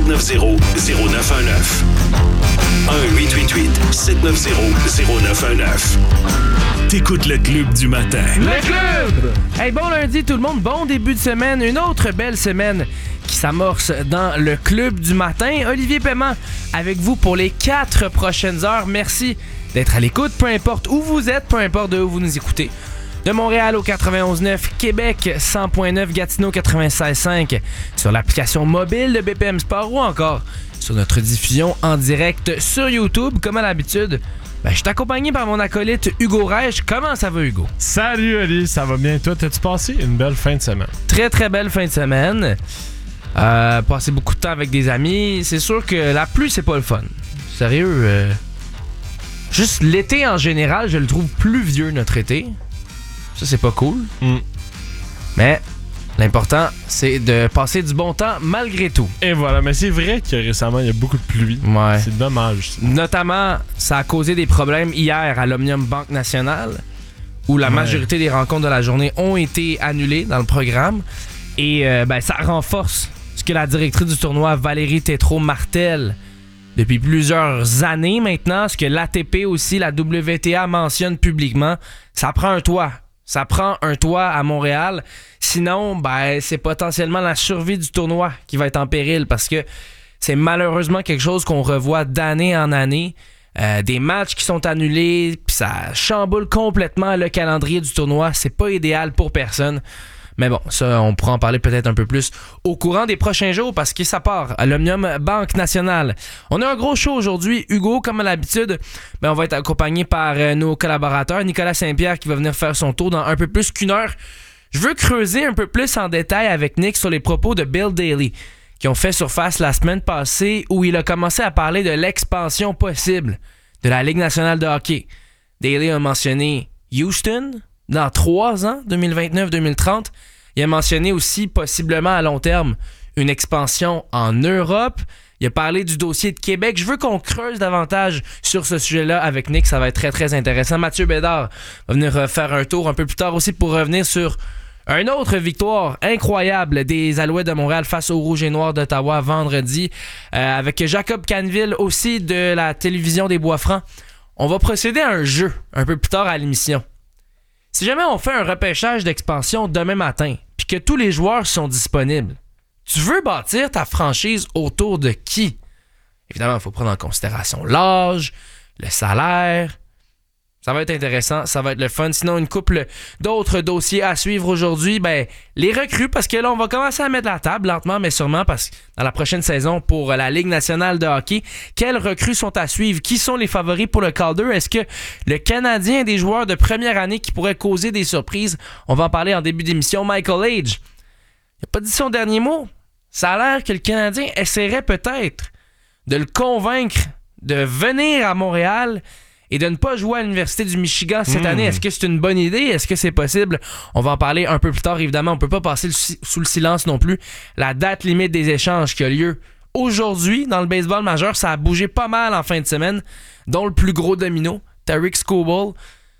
790-0919. 1-888-790-0919. T'écoutes le Club du matin. Le Club! Hey, bon lundi tout le monde, bon début de semaine, une autre belle semaine qui s'amorce dans le Club du matin. Olivier Paiement avec vous pour les 4 prochaines heures. Merci d'être à l'écoute, peu importe où vous êtes, peu importe de où vous nous écoutez. De Montréal au 91.9, Québec 100.9, Gatineau 96.5, sur l'application mobile de BPM Sport ou encore sur notre diffusion en direct sur YouTube. Comme à l'habitude, je suis accompagné par mon acolyte Hugo Reich. Comment ça va, Hugo? Salut, Oli, ça va bien? Toi, t'as-tu passé une belle fin de semaine? Très, très belle fin de semaine. Passé beaucoup de temps avec des amis. C'est sûr que la pluie, c'est pas le fun. Sérieux, juste l'été en général, je le trouve pluvieux, notre été. Ça, c'est pas cool. Mais l'important, c'est de passer du bon temps malgré tout. Et voilà, mais c'est vrai que récemment, il y a beaucoup de pluie. Ouais. C'est dommage. Ça. Notamment, ça a causé des problèmes hier à l'Omnium Banque Nationale, où la majorité des rencontres de la journée ont été annulées dans le programme. Et ça renforce ce que la directrice du tournoi, Valérie Tétrault, martèle depuis plusieurs années maintenant, ce que l'ATP aussi, la WTA mentionne publiquement. Ça prend un toit. Ça prend un toit à Montréal. Sinon, c'est potentiellement la survie du tournoi qui va être en péril parce que c'est malheureusement quelque chose qu'on revoit d'année en année. Des matchs qui sont annulés, puis ça chamboule complètement le calendrier du tournoi. C'est pas idéal pour personne. Mais bon, ça, on pourra en parler peut-être un peu plus au courant des prochains jours parce que ça part à l'Omnium Banque Nationale. On a un gros show aujourd'hui. Hugo, comme à l'habitude, on va être accompagné par nos collaborateurs. Nicolas Saint-Pierre qui va venir faire son tour dans un peu plus qu'une heure. Je veux creuser un peu plus en détail avec Nick sur les propos de Bill Daly qui ont fait surface la semaine passée où il a commencé à parler de l'expansion possible de la Ligue nationale de hockey. Daly a mentionné Houston dans 3 ans, 2029-2030. Il a mentionné aussi, possiblement à long terme, une expansion en Europe. Il a parlé du dossier de Québec. Je veux qu'on creuse davantage sur ce sujet-là avec Nick. Ça va être très, très intéressant. Mathieu Bédard va venir faire un tour un peu plus tard aussi pour revenir sur une autre victoire incroyable des Alouettes de Montréal face aux Rouges et Noirs d'Ottawa vendredi. Avec Jacob Canville aussi de la télévision des Bois-Francs. On va procéder à un jeu un peu plus tard à l'émission. Si jamais on fait un repêchage d'expansion demain matin, puis que tous les joueurs sont disponibles, tu veux bâtir ta franchise autour de qui? Évidemment, il faut prendre en considération l'âge, le salaire. Ça va être intéressant, ça va être le fun. Sinon, une couple d'autres dossiers à suivre aujourd'hui. Les recrues, parce que là, on va commencer à mettre la table lentement, mais sûrement, parce que dans la prochaine saison pour la Ligue nationale de hockey, quelles recrues sont à suivre? Qui sont les favoris pour le Calder? Est-ce que le Canadien a des joueurs de première année qui pourraient causer des surprises? On va en parler en début d'émission. Michael Age, il n'a pas dit son dernier mot. Ça a l'air que le Canadien essaierait peut-être de le convaincre de venir à Montréal et de ne pas jouer à l'Université du Michigan cette année. Est-ce que c'est une bonne idée? Est-ce que c'est possible? On va en parler un peu plus tard, évidemment. On ne peut pas passer sous le silence non plus. La date limite des échanges qui a lieu aujourd'hui dans le baseball majeur, ça a bougé pas mal en fin de semaine, dont le plus gros domino, Tarik Skubal.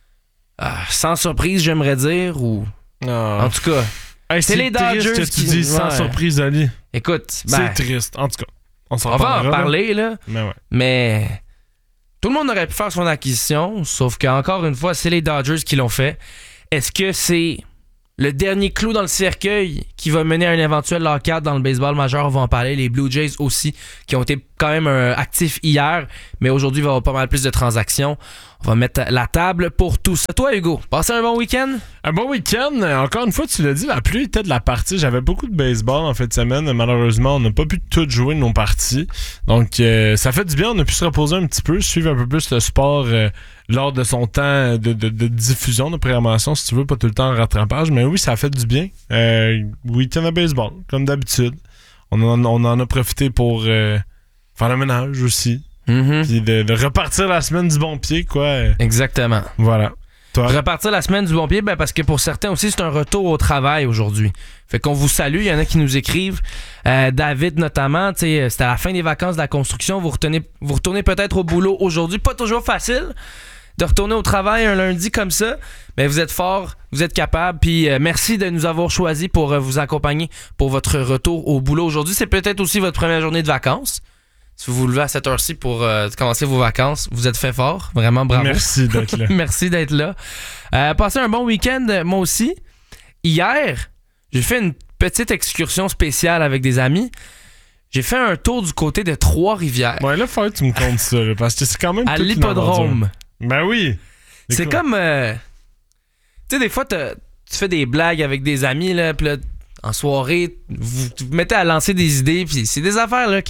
Sans surprise, j'aimerais dire, ou... En tout cas, c'est les Dodgers que tu dis sans surprise, Ali. Écoute, c'est triste. En tout cas, on va en parler, là. Mais tout le monde aurait pu faire son acquisition, sauf qu'encore une fois, c'est les Dodgers qui l'ont fait. Est-ce que c'est le dernier clou dans le cercueil qui va mener à un éventuel lockout dans le baseball majeur? On va en parler. Les Blue Jays aussi, qui ont été quand même actifs hier, mais aujourd'hui, il va y avoir pas mal plus de transactions. On va mettre la table pour tout ça. Toi, Hugo, passez un bon week-end? Un bon week-end. Encore une fois, tu l'as dit, la pluie était de la partie. J'avais beaucoup de baseball en fin de semaine. Malheureusement, on n'a pas pu tout jouer nos parties. Donc, ça fait du bien. On a pu se reposer un petit peu, suivre un peu plus le sport lors de son temps de diffusion, de programmation, si tu veux, pas tout le temps en rattrapage. Mais oui, ça a fait du bien. Week-end de baseball, comme d'habitude. On en a profité pour faire le ménage aussi. Puis de repartir la semaine du bon pied, quoi. Exactement. Voilà. Toi? Repartir la semaine du bon pied, parce que pour certains aussi, c'est un retour au travail aujourd'hui. Fait qu'on vous salue. Il y en a qui nous écrivent. David, notamment, c'était à la fin des vacances de la construction. Vous retournez peut-être au boulot aujourd'hui. Pas toujours facile de retourner au travail un lundi comme ça. Mais vous êtes forts, vous êtes capables. Puis merci de nous avoir choisis pour vous accompagner pour votre retour au boulot aujourd'hui. C'est peut-être aussi votre première journée de vacances. Si vous vous levez à cette heure-ci pour commencer vos vacances, vous êtes fait fort. Vraiment, bravo. Merci d'être là. Merci d'être là. Passez un bon week-end, moi aussi. Hier, j'ai fait une petite excursion spéciale avec des amis. J'ai fait un tour du côté de Trois-Rivières. Ouais, là, il faut que tu me comptes ça, là, parce que c'est quand même à toute l'hippodrome. Ben oui. C'est comme... tu sais, des fois, tu fais des blagues avec des amis, là, puis là, en soirée, vous mettez à lancer des idées, puis c'est des affaires là, que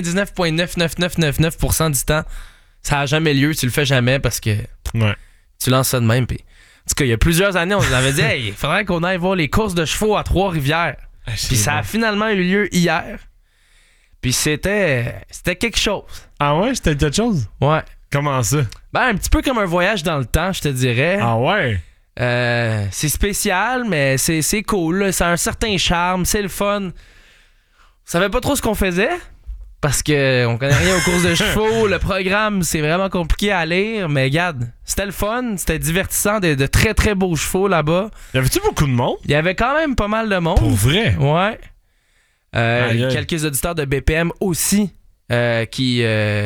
99,99999% du temps, ça n'a jamais lieu, tu le fais jamais parce que tu lances ça de même. Puis, en tout cas, il y a plusieurs années, on nous avait dit « Hey, il faudrait qu'on aille voir les courses de chevaux à Trois-Rivières. » Puis ça a finalement eu lieu hier. Puis c'était quelque chose. Ah ouais? C'était quelque chose? Ouais. Comment ça? Ben, un petit peu comme un voyage dans le temps, je te dirais. Ah ouais? C'est spécial, mais c'est cool. Là. Ça a un certain charme, c'est le fun. On savait pas trop ce qu'on faisait parce qu'on connaît rien aux courses de chevaux. Le programme, c'est vraiment compliqué à lire, mais regarde, c'était le fun, c'était divertissant, de très très beaux chevaux là-bas. Y avait-tu beaucoup de monde? Il y avait quand même pas mal de monde. Pour vrai? Ouais. Quelques auditeurs de BPM aussi qui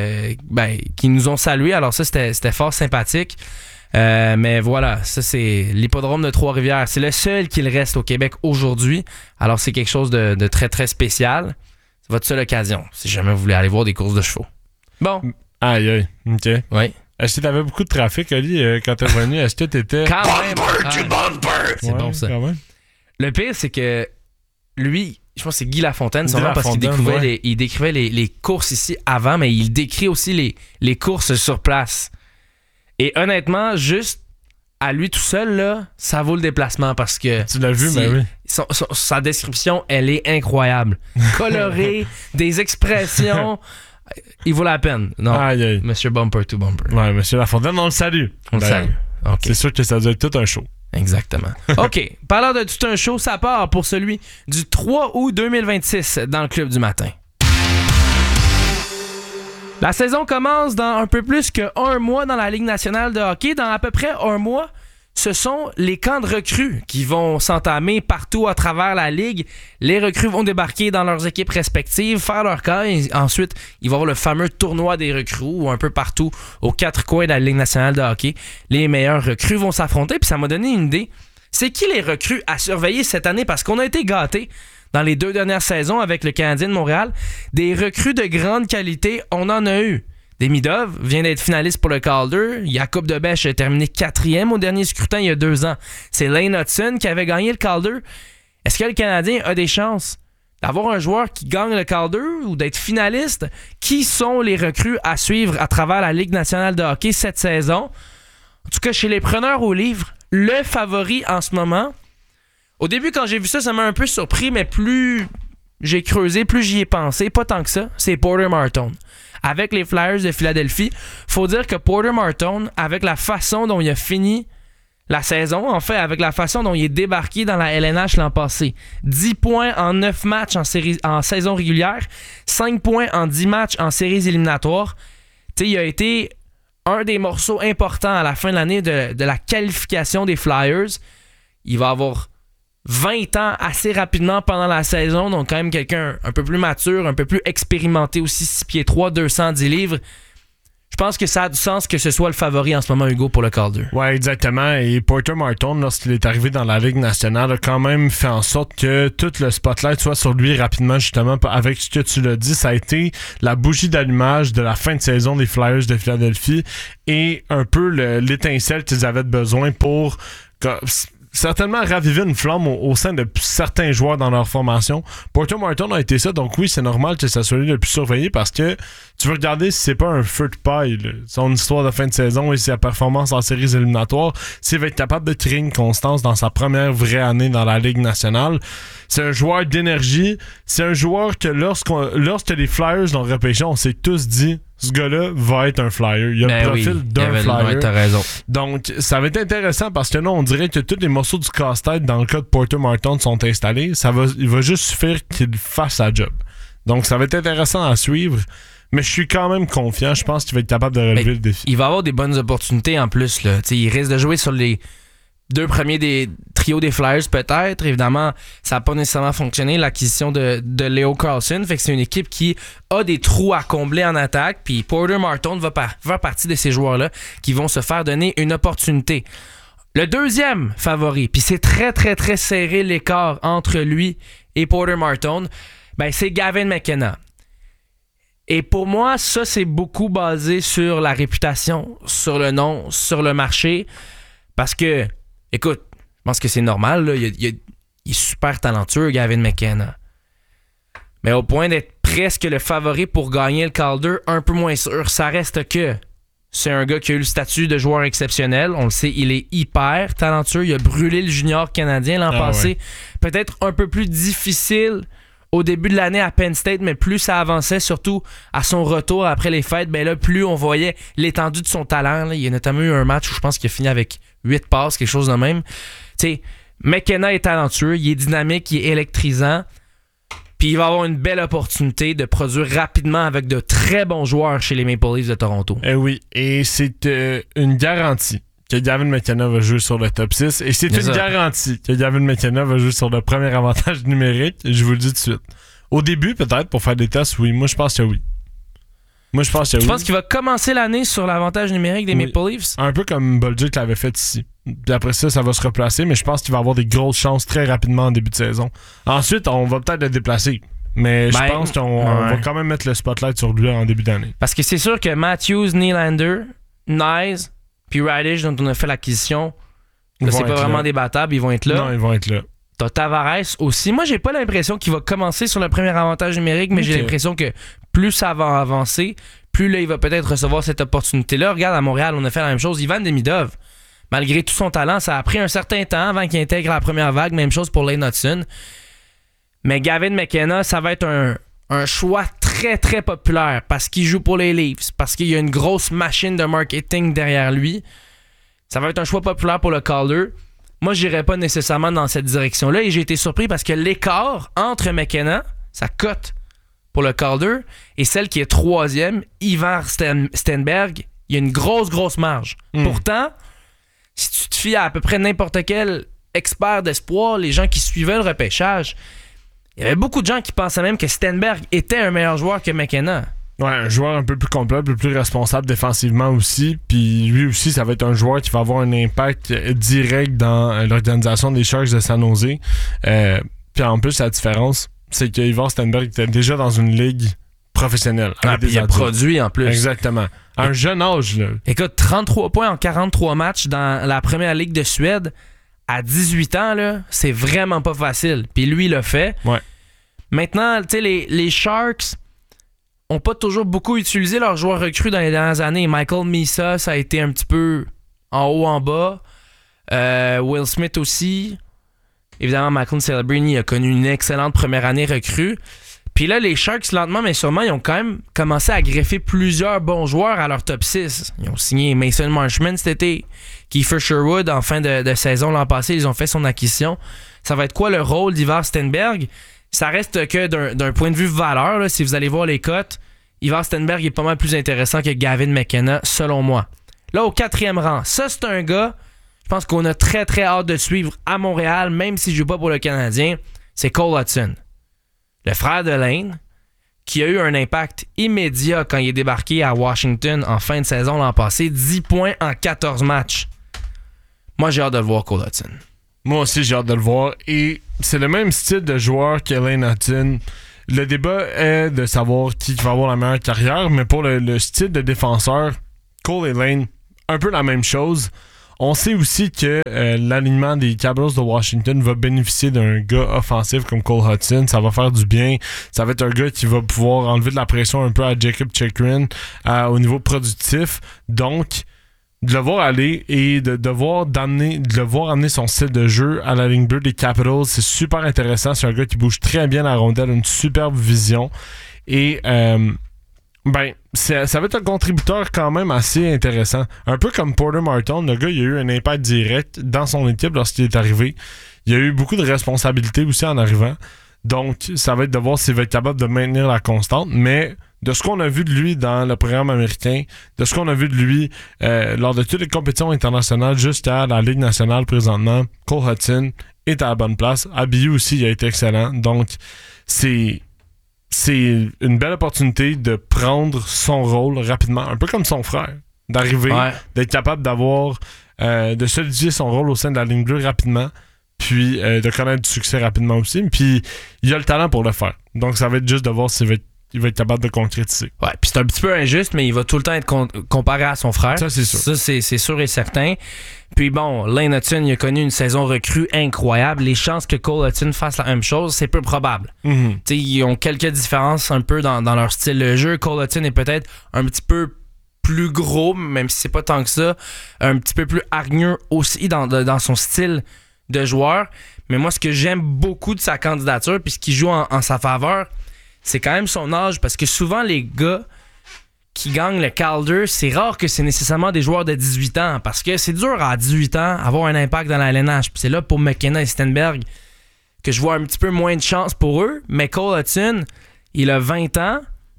nous ont salués. Alors ça, c'était fort sympathique. Mais voilà, ça c'est l'hippodrome de Trois-Rivières. C'est le seul qu'il reste au Québec aujourd'hui. Alors c'est quelque chose de très très spécial. C'est votre seule occasion si jamais vous voulez aller voir des courses de chevaux. Bon. Aïe aïe, ok. Oui. Est-ce que t'avais beaucoup de trafic, Oli, quand t'es revenu? Est-ce que t'étais... Quand même. C'est bon ça. Quand même. Le pire, c'est que lui, je pense que c'est Guy Lafontaine, sûrement parce qu'il décrivait les courses ici avant, mais il décrit aussi les courses sur place. Et honnêtement, juste à lui tout seul, là, ça vaut le déplacement parce que... Tu l'as vu, mais oui. Sa description, elle est incroyable. Colorée, des expressions, il vaut la peine. Non, aïe, aïe. Monsieur Bumper to Bumper. Ouais, Monsieur Lafontaine, on le salue. On le salue. Okay. C'est sûr que ça doit être tout un show. Exactement. OK, parlant de tout un show, ça part pour celui du 3 août 2026 dans le Club du matin. La saison commence dans un peu plus qu'un mois dans la Ligue nationale de hockey. Dans à peu près un mois, ce sont les camps de recrues qui vont s'entamer partout à travers la Ligue. Les recrues vont débarquer dans leurs équipes respectives, faire leur camp et ensuite, il va y avoir le fameux tournoi des recrues où un peu partout, aux quatre coins de la Ligue nationale de hockey, les meilleurs recrues vont s'affronter. Puis ça m'a donné une idée. C'est qui les recrues à surveiller cette année? Parce qu'on a été gâtés dans les 2 dernières saisons avec le Canadien de Montréal. Des recrues de grande qualité, on en a eu. Demidov vient d'être finaliste pour le Calder. Jacob Debèche a terminé 4e au dernier scrutin il y a 2 ans. C'est Lane Hudson qui avait gagné le Calder. Est-ce que le Canadien a des chances d'avoir un joueur qui gagne le Calder ou d'être finaliste? Qui sont les recrues à suivre à travers la Ligue nationale de hockey cette saison? En tout cas, chez les preneurs au livre, le favori en ce moment... Au début, quand j'ai vu ça, ça m'a un peu surpris, mais plus j'ai creusé, plus j'y ai pensé. Pas tant que ça, c'est Porter Martone. Avec les Flyers de Philadelphie, faut dire que Porter Martone, avec la façon dont il a fini la saison, en fait, avec la façon dont il est débarqué dans la LNH l'an passé, 10 points en 9 matchs en saison régulière, 5 points en 10 matchs en séries éliminatoires. Tu sais, il a été un des morceaux importants à la fin de l'année de la qualification des Flyers. Il va avoir 20 ans assez rapidement pendant la saison, donc quand même quelqu'un un peu plus mature, un peu plus expérimenté aussi, 6 pieds 3, 210 livres. Je pense que ça a du sens que ce soit le favori en ce moment, Hugo, pour le Calder. Ouais, exactement. Et Porter Martone, lorsqu'il est arrivé dans la Ligue nationale, a quand même fait en sorte que tout le spotlight soit sur lui rapidement, justement. Avec ce que tu l'as dit, ça a été la bougie d'allumage de la fin de saison des Flyers de Philadelphie et un peu l'étincelle qu'ils avaient besoin pour... certainement raviver une flamme au sein de certains joueurs dans leur formation. Porter Martone a été ça, donc oui, c'est normal que ça soit lui le plus surveillé parce que tu veux regarder si c'est pas un feu de paille, là, son histoire de fin de saison et sa performance en séries éliminatoires, s'il va être capable de créer une constance dans sa première vraie année dans la Ligue nationale. C'est un joueur d'énergie, c'est un joueur que lorsque les Flyers l'ont repêché, on s'est tous dit ce gars-là va être un flyer. Il a le profil d'un flyer. Ouais, t'as raison. Donc, ça va être intéressant parce que là, on dirait que tous les morceaux du casse-tête dans le cas de Porter Martone sont installés. Il va juste suffire qu'il fasse sa job. Donc, ça va être intéressant à suivre. Mais je suis quand même confiant. Je pense qu'il va être capable de relever le défi. Il va avoir des bonnes opportunités en plus. Là. Il risque de jouer sur les 2 premiers des trios des Flyers, peut-être. Évidemment, ça n'a pas nécessairement fonctionné, l'acquisition de Leo Carlsson. Fait que c'est une équipe qui a des trous à combler en attaque. Puis Porter Martin va faire partie de ces joueurs-là qui vont se faire donner une opportunité. Le deuxième favori, puis c'est très, très, très serré l'écart entre lui et Porter Martin, ben c'est Gavin McKenna. Et pour moi, ça, c'est beaucoup basé sur la réputation, sur le nom, sur le marché. Parce que, écoute, je pense que c'est normal. Là, il est super talentueux, Gavin McKenna. Mais au point d'être presque le favori pour gagner le Calder, un peu moins sûr. Ça reste que c'est un gars qui a eu le statut de joueur exceptionnel. On le sait, il est hyper talentueux. Il a brûlé le junior canadien l'an passé. Ouais. Peut-être un peu plus difficile au début de l'année à Penn State, mais plus ça avançait, surtout à son retour après les fêtes, ben là, plus on voyait l'étendue de son talent. Là. Il y a notamment eu un match où je pense qu'il a fini avec 8 passes, quelque chose de même. Tu sais, McKenna est talentueux, il est dynamique, il est électrisant, puis il va avoir une belle opportunité de produire rapidement avec de très bons joueurs chez les Maple Leafs de Toronto. Oui, et c'est une garantie que Gavin McKenna va jouer sur le top 6. Et c'est une garantie que Gavin McKenna va jouer sur le premier avantage numérique. Je vous le dis tout de suite. Au début, peut-être, pour faire des tests, oui. Moi, je pense que oui. Tu penses qu'il va commencer l'année sur l'avantage numérique des Maple Leafs? Un peu comme Bolduc l'avait fait ici. Puis après ça va se replacer, mais je pense qu'il va avoir des grosses chances très rapidement en début de saison. Ensuite, on va peut-être le déplacer. Mais je pense qu'on va quand même mettre le spotlight sur lui en début d'année. Parce que c'est sûr que Matthews, Nylander, Nyes, puis Radish, dont on a fait l'acquisition, là, c'est pas vraiment débattable, ils vont être là. Non, ils vont être là. T'as Tavares aussi. Moi, j'ai pas l'impression qu'il va commencer sur le premier avantage numérique, mais j'ai l'impression que plus ça va avancer, plus là, il va peut-être recevoir cette opportunité-là. Regarde, à Montréal, on a fait la même chose. Ivan Demidov, malgré tout son talent, ça a pris un certain temps avant qu'il intègre la première vague. Même chose pour Lane Hudson. Mais Gavin McKenna, ça va être un choix très, très populaire parce qu'il joue pour les Leafs, parce qu'il y a une grosse machine de marketing derrière lui. Ça va être un choix populaire pour le Calder. Moi, j'irais pas nécessairement dans cette direction-là et j'ai été surpris parce que l'écart entre McKenna, sa cote pour le Calder, et celle qui est 3e, Ivar Stenberg, il y a une grosse marge. Pourtant, si tu te fies à peu près n'importe quel expert d'espoir, les gens qui suivaient le repêchage, il y avait beaucoup de gens qui pensaient même que Stenberg était un meilleur joueur que McKenna. Ouais, un joueur un peu plus complet, un peu plus responsable défensivement aussi. Puis lui aussi, ça va être un joueur qui va avoir un impact direct dans l'organisation des Sharks de San Jose. Puis en plus, la différence, c'est que Ivar Stenberg était déjà dans une ligue professionnelle. Puis il a produit en plus. Exactement. À un jeune âge, là. Écoute, 33 points en 43 matchs dans la première ligue de Suède. À 18 ans, là, c'est vraiment pas facile. Puis lui, il l'a fait. Ouais. Maintenant, tu sais, les Sharks ont pas toujours beaucoup utilisé leurs joueurs recrues dans les dernières années. Michael Misa, ça a été un petit peu en haut, en bas. Will Smith aussi. Évidemment, Michael Celebrini a connu une excellente première année recrue. Puis là, les Sharks, lentement mais sûrement, ils ont quand même commencé à greffer plusieurs bons joueurs à leur top 6. Ils ont signé Mason Marchment cet été, Kiefer Sherwood en fin de saison l'an passé, ils ont fait son acquisition. Ça va être quoi le rôle d'Ivar Stenberg? Ça reste que d'un point de vue valeur, là, si vous allez voir les cotes, Ivar Stenberg est pas mal plus intéressant que Gavin McKenna, selon moi. Là, au 4e rang, ça c'est un gars, je pense qu'on a très très hâte de suivre à Montréal, même s'il joue pas pour le Canadien, c'est Cole Hudson. Le frère de Lane, qui a eu un impact immédiat quand il est débarqué à Washington en fin de saison l'an passé, 10 points en 14 matchs. Moi, j'ai hâte de le voir, Cole Hudson. Moi aussi, j'ai hâte de le voir. Et c'est le même style de joueur que Lane Hudson. Le débat est de savoir qui va avoir la meilleure carrière, mais pour le style de défenseur, Cole et Lane, un peu la même chose. On sait aussi que l'alignement des Capitals de Washington va bénéficier d'un gars offensif comme Cole Hudson. Ça va faire du bien. Ça va être un gars qui va pouvoir enlever de la pression un peu à Jacob Chychrun au niveau productif. Donc, de le voir aller et de le voir amener son style de jeu à la ligne bleue des Capitals, c'est super intéressant. C'est un gars qui bouge très bien la rondelle, une superbe vision. Et ça va être un contributeur quand même assez intéressant. Un peu comme Porter Martin, le gars, il a eu un impact direct dans son équipe lorsqu'il est arrivé. Il a eu beaucoup de responsabilités aussi en arrivant. Donc, ça va être de voir s'il va être capable de maintenir la constante. Mais de ce qu'on a vu de lui dans le programme américain, de ce qu'on a vu de lui lors de toutes les compétitions internationales jusqu'à la Ligue nationale présentement, Cole Hudson est à la bonne place. Abiyu aussi, il a été excellent. Donc, c'est une belle opportunité de prendre son rôle rapidement, un peu comme son frère, d'arriver, d'être capable d'avoir, de solidifier son rôle au sein de la ligne bleue rapidement, puis de connaître du succès rapidement aussi. Puis il a le talent pour le faire. Donc ça va être juste de voir s'il va être capable de concrétiser. Ouais, puis c'est un petit peu injuste, mais il va tout le temps être comparé à son frère. Ça, c'est sûr. Ça, c'est sûr et certain. Puis bon, Lane Hutson, il a connu une saison recrue incroyable. Les chances que Cole Hutson fasse la même chose, c'est peu probable. Mm-hmm. T'sais, ils ont quelques différences un peu dans leur style de jeu. Cole Hutson est peut-être un petit peu plus gros, même si c'est pas tant que ça. Un petit peu plus hargneux aussi dans son style de joueur. Mais moi, ce que j'aime beaucoup de sa candidature, puis ce qui joue en sa faveur, c'est quand même son âge, parce que souvent les gars qui gagnent le Calder, c'est rare que c'est nécessairement des joueurs de 18 ans, parce que c'est dur à 18 ans avoir un impact dans la LNH. Puis c'est là pour McKenna et Stenberg que je vois un petit peu moins de chance pour eux. Mais Cole Hutson, il a 20 ans,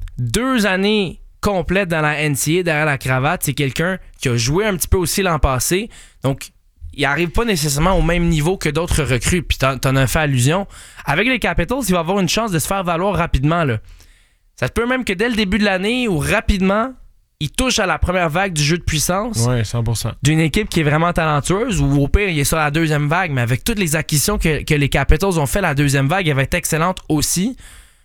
2 années complètes dans la NCAA derrière la cravate. C'est quelqu'un qui a joué un petit peu aussi l'an passé, donc il n'arrive pas nécessairement au même niveau que d'autres recrues. Puis t'en as fait allusion. Avec les Capitals, il va avoir une chance de se faire valoir rapidement, là. Ça se peut même que dès le début de l'année, ou rapidement, il touche à la première vague du jeu de puissance. Ouais, 100%. D'une équipe qui est vraiment talentueuse, ou au pire, il est sur la deuxième vague. Mais avec toutes les acquisitions que les Capitals ont fait, la deuxième vague, elle va être excellente aussi.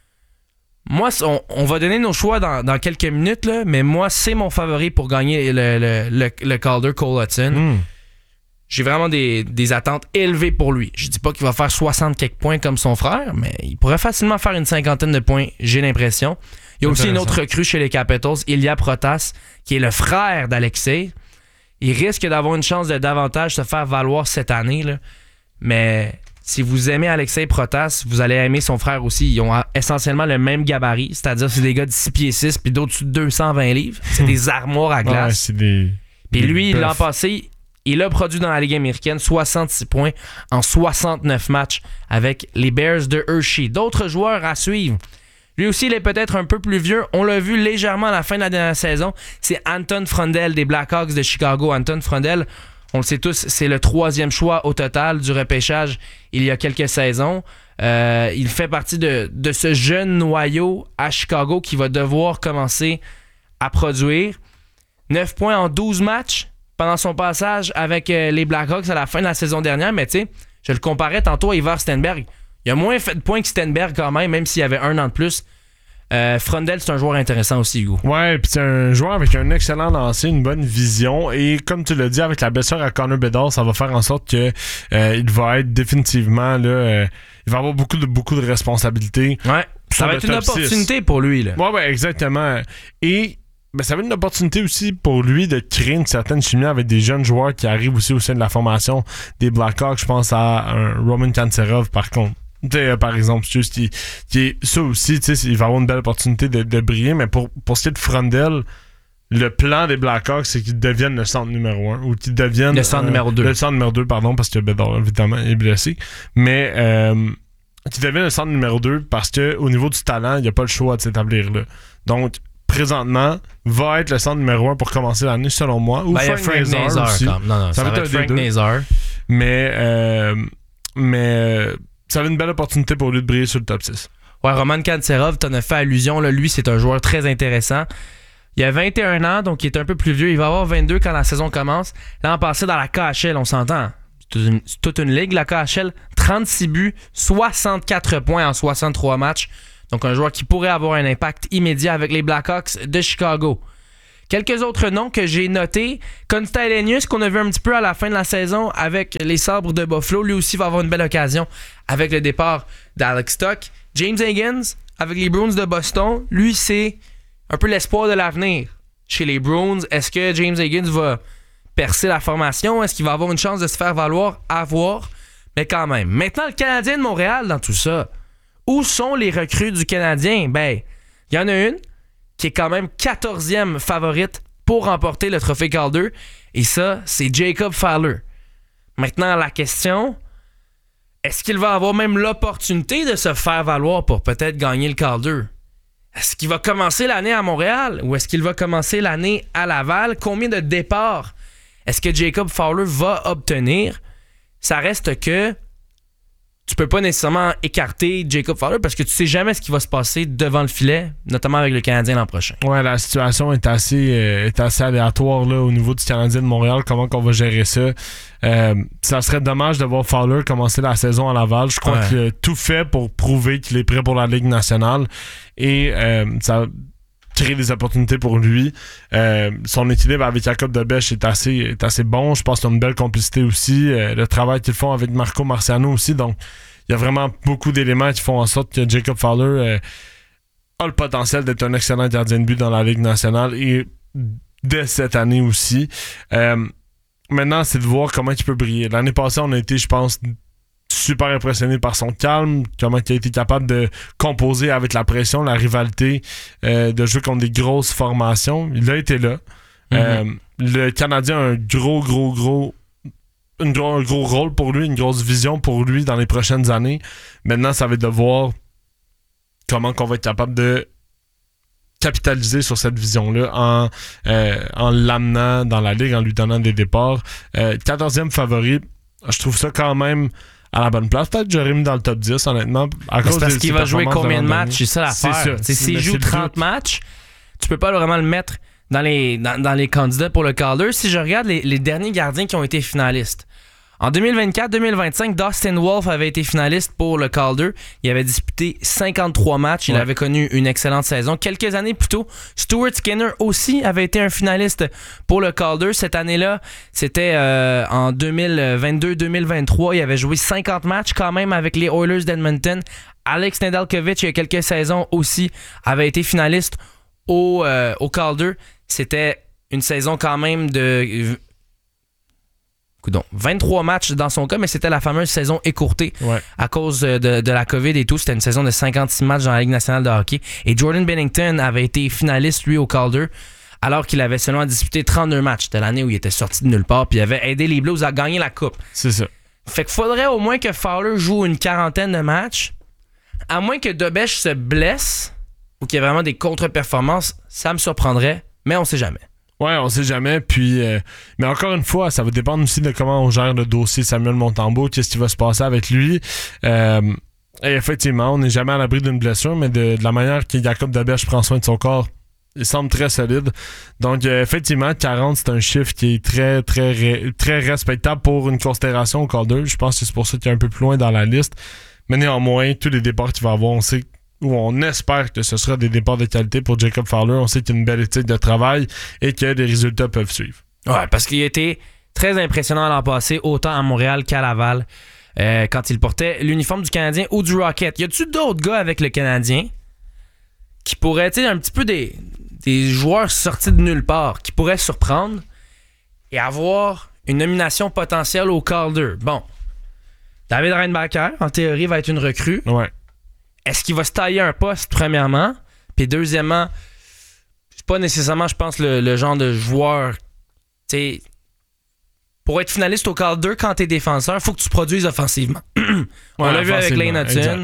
Moi, on va donner nos choix dans quelques minutes, là, mais moi, c'est mon favori pour gagner le Calder, Cole Hutson. J'ai vraiment des attentes élevées pour lui. Je dis pas qu'il va faire 60 quelques points comme son frère, mais il pourrait facilement faire une 50aine de points, j'ai l'impression. Il y a aussi une autre recrue chez les Capitals, Ilya Protas, qui est le frère d'Alexei. Il risque d'avoir une chance de davantage se faire valoir cette année, là. Mais si vous aimez Alexei Protas, vous allez aimer son frère aussi. Ils ont essentiellement le même gabarit, c'est-à-dire c'est des gars de 6 pieds 6 puis d'au-dessus de 220 livres. C'est des armoires à glace. Ouais, c'est des... Puis lui, l'an passé, il a produit dans la Ligue américaine 66 points en 69 matchs avec les Bears de Hershey. D'autres joueurs à suivre. Lui aussi, il est peut-être un peu plus vieux. On l'a vu légèrement à la fin de la dernière saison. C'est Anton Frundell des Blackhawks de Chicago. Anton Frundell, on le sait tous, c'est le 3e choix au total du repêchage il y a quelques saisons. Il fait partie de ce jeune noyau à Chicago qui va devoir commencer à produire. 9 points en 12 matchs pendant son passage avec les Blackhawks à la fin de la saison dernière, mais tu sais, je le comparais tantôt à Ivar Stenberg. Il a moins fait de points que Stenberg quand même s'il avait 1 an de plus. Frundell, c'est un joueur intéressant aussi, Hugo. Ouais, puis c'est un joueur avec un excellent lancer, une bonne vision, et comme tu l'as dit, avec la blessure à Connor Bedard, ça va faire en sorte que il va être définitivement là, il va avoir beaucoup de responsabilités. Ouais, ça va être une opportunité pour lui, là. Ouais, exactement. Et ça va être une opportunité aussi pour lui de créer une certaine chimie avec des jeunes joueurs qui arrivent aussi au sein de la formation des Blackhawks. Je pense à un Roman Kantserov, par exemple, juste qui est ça aussi, il va avoir une belle opportunité de briller, mais pour ce qui est de Frundell, le plan des Blackhawks, c'est qu'ils deviennent le centre numéro 1 ou qu'ils deviennent le centre numéro 2. Le centre numéro 2, pardon, parce que Bedard, évidemment, est blessé. Mais qu'ils deviennent le centre numéro 2 parce qu'au niveau du talent, il n'y a pas le choix de s'établir là. Donc, présentement, va être le centre numéro 1 pour commencer l'année, selon moi. Ou Frank Nazar aussi. Non, ça va être Frank Nazar. Mais ça va être une belle opportunité pour lui de briller sur le top 6. Ouais, Roman Kantserov, t'en as fait allusion. Là, lui, c'est un joueur très intéressant. Il a 21 ans, donc il est un peu plus vieux. Il va avoir 22 quand la saison commence. L'an passé, dans la KHL, on s'entend. C'est toute une ligue, la KHL. 36 buts, 64 points en 63 matchs. Donc un joueur qui pourrait avoir un impact immédiat avec les Blackhawks de Chicago. Quelques autres noms que j'ai notés. Konsta Helenius, qu'on a vu un petit peu à la fin de la saison avec les Sabres de Buffalo. Lui aussi va avoir une belle occasion avec le départ d'Alex Stock. James Higgins, avec les Bruins de Boston. Lui, c'est un peu l'espoir de l'avenir chez les Bruins. Est-ce que James Higgins va percer la formation? Est-ce qu'il va avoir une chance de se faire valoir? À voir. Mais quand même. Maintenant, le Canadien de Montréal dans tout ça. Où sont les recrues du Canadien? Il y en a une qui est quand même 14e favorite pour remporter le trophée Calder. Et ça, c'est Jacob Fowler. Maintenant, la question, est-ce qu'il va avoir même l'opportunité de se faire valoir pour peut-être gagner le Calder? Est-ce qu'il va commencer l'année à Montréal ou est-ce qu'il va commencer l'année à Laval? Combien de départs est-ce que Jacob Fowler va obtenir? Ça reste que tu peux pas nécessairement écarter Jacob Fowler parce que tu sais jamais ce qui va se passer devant le filet, notamment avec le Canadien l'an prochain. Ouais, la situation est assez aléatoire là, au niveau du Canadien de Montréal. Comment qu'on va gérer ça? Ça serait dommage de voir Fowler commencer la saison à Laval. Je crois qu'il a tout fait pour prouver qu'il est prêt pour la Ligue nationale et ça crée des opportunités pour lui. Son équilibre avec Jacob Debesch est assez bon. Je pense qu'il y a une belle complicité aussi. Le travail qu'ils font avec Marco Marciano aussi. Donc, il y a vraiment beaucoup d'éléments qui font en sorte que Jacob Fowler a le potentiel d'être un excellent gardien de but dans la Ligue nationale et dès cette année aussi. Maintenant, c'est de voir comment il peut briller. L'année passée, on a été, je pense, super impressionné par son calme, comment il a été capable de composer avec la pression, la rivalité, de jouer contre des grosses formations. Il a été là. Le Canadien a un gros rôle pour lui, une grosse vision pour lui dans les prochaines années. Maintenant, ça va être de voir comment on va être capable de capitaliser sur cette vision-là en l'amenant dans la Ligue, en lui donnant des départs. 14e favori, je trouve ça quand même à la bonne place. Peut-être que j'aurais mis dans le top 10, honnêtement. C'est parce qu'il va jouer combien de matchs? C'est ça l'affaire. S'il joue 30 matchs, tu peux pas vraiment le mettre dans les candidats pour le Calder. Si je regarde les derniers gardiens qui ont été finalistes, en 2024-2025, Dustin Wolf avait été finaliste pour le Calder. Il avait disputé 53 matchs. Il avait connu une excellente saison. Quelques années plus tôt, Stuart Skinner aussi avait été un finaliste pour le Calder. Cette année-là, c'était en 2022-2023. Il avait joué 50 matchs quand même avec les Oilers d'Edmonton. Alex Nedeljkovic, il y a quelques saisons aussi, avait été finaliste au Calder. C'était une saison quand même de 23 matchs dans son cas, mais c'était la fameuse saison écourtée à cause de la COVID et tout. C'était une saison de 56 matchs dans la Ligue nationale de hockey. Et Jordan Binnington avait été finaliste, lui, au Calder, alors qu'il avait seulement disputé 32 matchs. C'était l'année où il était sorti de nulle part, puis il avait aidé les Blues à gagner la Coupe. C'est ça. Fait qu'il faudrait au moins que Fowler joue une quarantaine de matchs, à moins que Debesch se blesse ou qu'il y ait vraiment des contre-performances. Ça me surprendrait, mais on sait jamais. Ouais, on sait jamais. Puis, mais encore une fois, ça va dépendre aussi de comment on gère le dossier Samuel Montembeault, qu'est-ce qui va se passer avec lui. Et effectivement, on n'est jamais à l'abri d'une blessure, mais de la manière que Jacob Debesch prend soin de son corps, il semble très solide. Donc, effectivement, 40, c'est un chiffre qui est très, très, très respectable pour une considération au Calder. Je pense que c'est pour ça qu'il est un peu plus loin dans la liste. Mais néanmoins, tous les départs qu'il va avoir, on sait où on espère que ce sera des départs de qualité pour Jacob Fowler. On sait qu'il y a une belle éthique de travail et que les résultats peuvent suivre. Ouais, parce qu'il a été très impressionnant l'an passé, autant à Montréal qu'à Laval, quand il portait l'uniforme du Canadien ou du Rocket. Y a-tu d'autres gars avec le Canadien qui pourraient, tu sais, un petit peu des joueurs sortis de nulle part, qui pourraient surprendre et avoir une nomination potentielle au Calder? Bon, David Reinbacher, en théorie, va être une recrue. Ouais. Est-ce qu'il va se tailler un poste, premièrement? Puis deuxièmement, c'est pas nécessairement, je pense, le genre de joueur. T'sais, pour être finaliste au Calder quand t'es défenseur, il faut que tu produises offensivement. On l'a vu avec Lane Hudson.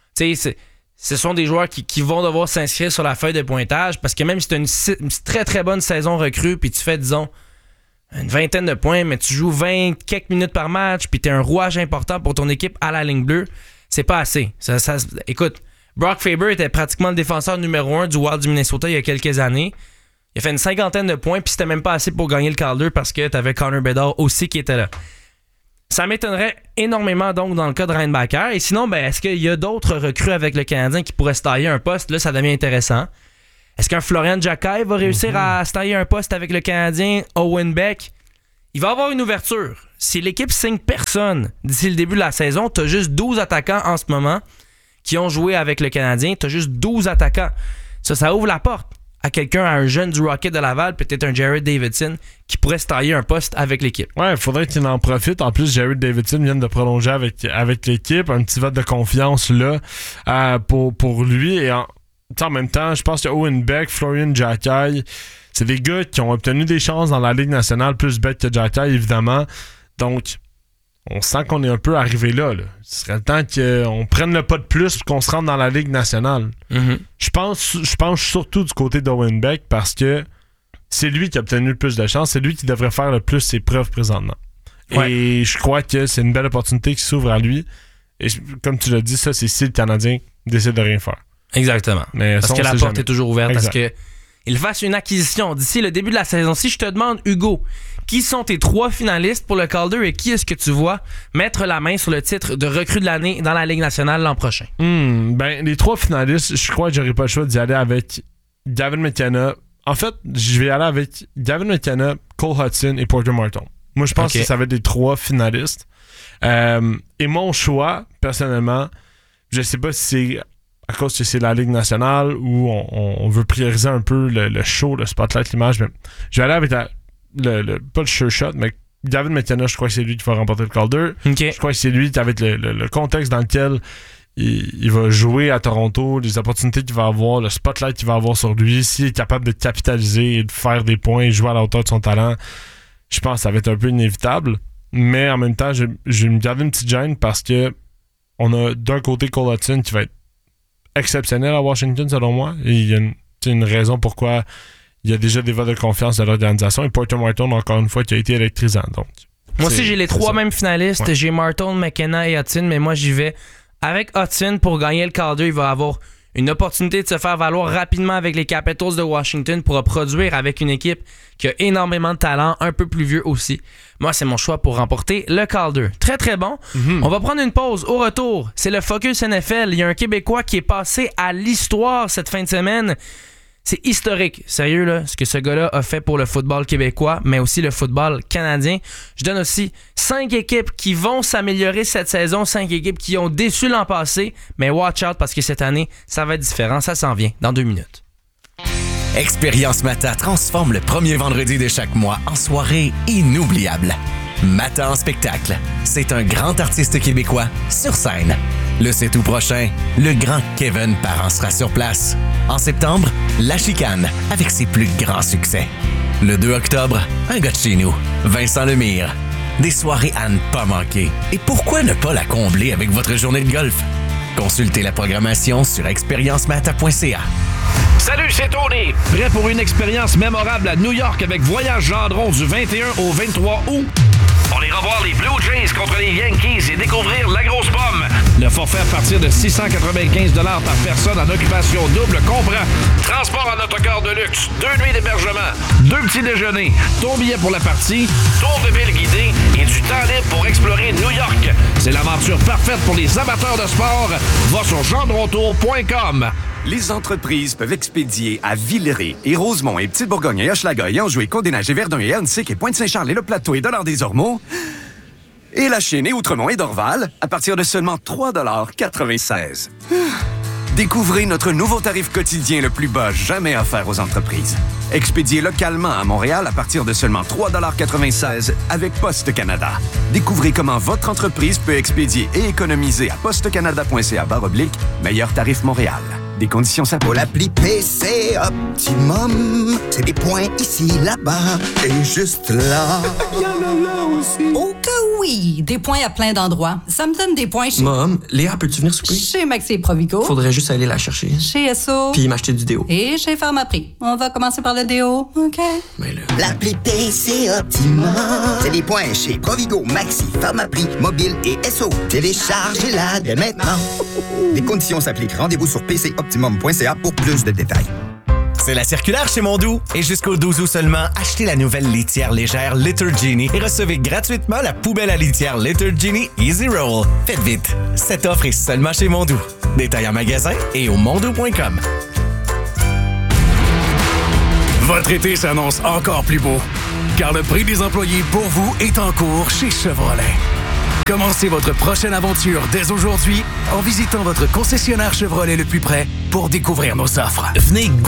Ce sont des joueurs qui vont devoir s'inscrire sur la feuille de pointage parce que même si tu as une très très bonne saison recrue puis tu fais, disons, une vingtaine de points, mais tu joues 20 quelques minutes par match puis tu es un rouage important pour ton équipe à la ligne bleue, c'est pas assez. Écoute, Brock Faber était pratiquement le défenseur numéro 1 du Wild du Minnesota il y a quelques années. Il a fait une 50aine de points, puis c'était même pas assez pour gagner le Calder parce que t'avais Connor Bedard aussi qui était là. Ça m'étonnerait énormément donc dans le cas de Reinbacher. Et sinon, est-ce qu'il y a d'autres recrues avec le Canadien qui pourraient se tailler un poste? Là, ça devient intéressant. Est-ce qu'un Florian Jacquet va réussir à se tailler un poste avec le Canadien? Owen Beck? Il va avoir une ouverture. Si l'équipe signe personne d'ici le début de la saison, t'as juste 12 attaquants en ce moment qui ont joué avec le Canadien. T'as juste 12 attaquants. Ça ouvre la porte à quelqu'un, à un jeune du Rocket de Laval, peut-être un Jared Davidson, qui pourrait se tailler un poste avec l'équipe. Ouais, il faudrait qu'il en profite. En plus, Jared Davidson vient de prolonger avec l'équipe. Un petit vote de confiance là pour lui. Et en même temps, je pense que Owen Beck, Florian Jacquet, c'est des gars qui ont obtenu des chances dans la Ligue nationale, plus Beck que Jacquet, évidemment. Donc, on sent qu'on est un peu arrivé là. Ce serait le temps qu'on prenne le pas de plus et qu'on se rende dans la Ligue nationale. Mm-hmm. Je pense surtout du côté d'Owen Beck parce que c'est lui qui a obtenu le plus de chance. C'est lui qui devrait faire le plus ses preuves présentement. Ouais. Et je crois que c'est une belle opportunité qui s'ouvre à lui. Et comme tu l'as dit, ça, c'est si le Canadien décide de rien faire. Exactement. Mais parce que la porte est toujours ouverte. Exact. Parce qu'il fasse une acquisition d'ici le début de la saison. Si je te demande, Hugo, qui sont tes 3 finalistes pour le Calder et qui est-ce que tu vois mettre la main sur le titre de recrue de l'année dans la Ligue nationale l'an prochain? Les 3 finalistes, je crois que j'aurais pas le choix d'y aller avec Gavin McKenna. En fait, je vais y aller avec Gavin McKenna, Cole Hudson et Porter Martin. Moi, je pense que ça va être les 3 finalistes. Et mon choix, personnellement, je sais pas si c'est à cause que c'est la Ligue nationale ou on veut prioriser un peu le show, le spotlight, l'image, mais je vais aller avec pas le sure shot, mais Gavin McKenna, je crois que c'est lui qui va remporter le Calder. Okay. Je crois que c'est lui qui, avec le contexte dans lequel il va jouer à Toronto, les opportunités qu'il va avoir, le spotlight qu'il va avoir sur lui, s'il est capable de capitaliser et de faire des points et jouer à la hauteur de son talent, je pense que ça va être un peu inévitable. Mais en même temps, je vais me garder une petite gêne parce que on a d'un côté Cole Hudson qui va être exceptionnel à Washington, selon moi. Et il y a une raison pourquoi il y a déjà des votes de confiance de l'organisation. Et Porter Martin, encore une fois, qui a été électrisant. Donc, moi aussi, j'ai les 3 mêmes finalistes. Ouais. J'ai Martin, McKenna et Hudson, mais moi, j'y vais avec Hudson pour gagner le Calder. Il va avoir une opportunité de se faire valoir rapidement avec les Capitals de Washington pour produire avec une équipe qui a énormément de talent, un peu plus vieux aussi. Moi, c'est mon choix pour remporter le Calder. Très, très bon. Mm-hmm. On va prendre une pause. Au retour, c'est le Focus NFL. Il y a un Québécois qui est passé à l'histoire cette fin de semaine. C'est historique, sérieux, là, ce que ce gars-là a fait pour le football québécois, mais aussi le football canadien. Je donne aussi 5 équipes qui vont s'améliorer cette saison, 5 équipes qui ont déçu l'an passé, mais watch out parce que cette année, ça va être différent. Ça s'en vient dans 2 minutes. Expérience Mata transforme le premier vendredi de chaque mois en soirée inoubliable. Mata en spectacle, c'est un grand artiste québécois sur scène. Le 7 août prochain, le grand Kevin Parent sera sur place. En septembre, La Chicane, avec ses plus grands succès. Le 2 octobre, un gars de chez nous, Vincent Lemire. Des soirées à ne pas manquer. Et pourquoi ne pas la combler avec votre journée de golf? Consultez la programmation sur expériencemata.ca. Salut, c'est Tony. Prêt pour une expérience mémorable à New York avec Voyage Gendron du 21 au 23 août? On ira voir les Blue Jays contre les Yankees et découvrir la grosse pomme. Le forfait à partir de 695 $ par personne en occupation double comprend transport en autocar de luxe, 2 nuits d'hébergement, 2 petits déjeuners, ton billet pour la partie, tour de ville guidé et du temps libre pour explorer New York. C'est l'aventure parfaite pour les amateurs de sport. Va sur gendrontour.com. Les entreprises peuvent expédier à Villeray et Rosemont et Petite-Bourgogne et Hochelaga et Anjou et Côte-des-Neiges et Verdun et Huntsic et Pointe-Saint-Charles et Le Plateau et Dollard-des-Ormeaux et La Chine et Outremont et Dorval à partir de seulement 3,96 $. Découvrez notre nouveau tarif quotidien le plus bas jamais offert aux entreprises. Expédié localement à Montréal à partir de seulement 3,96 $ avec Poste Canada. Découvrez comment votre entreprise peut expédier et économiser à postecanada.ca/meilleur tarif Montréal. Des conditions s'appliquent. Pour l'appli PC Optimum, c'est des points ici, là-bas et juste là. Il y en a là aussi. Oh que oui! Des points à plein d'endroits. Ça me donne des points chez... Mom, Léa, peux-tu venir souper? Chez Maxi et Provigo. Faudrait juste aller la chercher. Chez Esso. Puis m'acheter du déo. Et chez Pharmaprix. On va commencer par le déo, OK? Mais là... L'appli PC Optimum, c'est des points chez Provigo, Maxi, Pharmaprix, Mobile et Esso. Téléchargez-la dès maintenant. Les conditions s'appliquent. Rendez-vous sur PCOptimum.ca pour plus de détails. C'est la circulaire chez Mondou. Et jusqu'au 12 août seulement, achetez la nouvelle litière légère Litter Genie et recevez gratuitement la poubelle à litière Litter Genie Easy Roll. Faites vite, cette offre est seulement chez Mondou. Détails en magasin et au mondou.com. Votre été s'annonce encore plus beau, car le prix des employés pour vous est en cours chez Chevrolet. Commencez votre prochaine aventure dès aujourd'hui en visitant votre concessionnaire Chevrolet le plus près pour découvrir nos offres. Venez